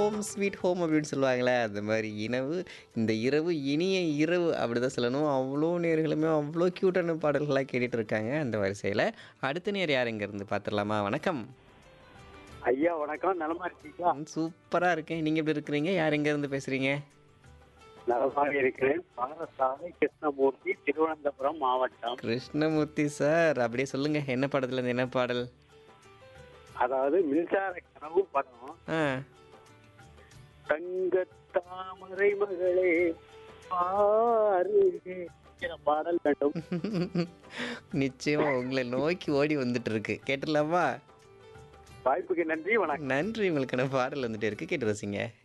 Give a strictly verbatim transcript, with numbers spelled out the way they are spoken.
Home sweet home அப்படின்னு சொல்லுவாங்களே, அந்த மாரி இனவு இந்த இரவு இனிய இரவு அப்படிதான் சொல்லணும். அவ்வளோ நேயர்களுமே அவ்வளோ கியூட்டான பாடல்களா கேட்டுட்டு இருக்காங்க. அந்த வரிசையில அடுத்த நேயர் யார் இருந்து பார்த்துடலாமா? வணக்கம். ஐயா வணக்கம். நலமா இருக்கீங்களா? ம் சூப்பரா இருக்கேன். நீங்க எப்படி இருக்கிறீங்க? யார் எங்கேருந்து பேசுறீங்க? நலமாக இருக்கிறேன். பாரசாலை கிருஷ்ணமூர்த்தி, திருவனந்தபுரம் மாவட்டம். கிருஷ்ணமூர்த்தி சார். அப்படியே சொல்லுங்க. என்ன படத்துலேருந்து என்ன பாடல்? அதாவது மின்சார கனவு படம். ஆ. தங்கத் தாமரை மகளே பாருங்க என்கிற பாடல் வேண்டும். நிச்சயமா உங்களை நோக்கி ஓடி வந்துட்டு இருக்கு. கேட்டுடலாமா? வாய்ப்புக்கு நன்றி. வணக்கம். நன்றி. உங்களுக்கான பாடல் வந்துட்டே இருக்கு. கேட்டு ரசிங்க.